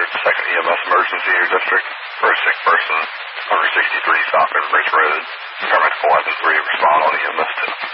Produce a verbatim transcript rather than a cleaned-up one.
hundred, second E M S emergency in your district for a sick person, number sixty-three Falcon Bridge Road. Paramedic eleven three, respond on E M S two.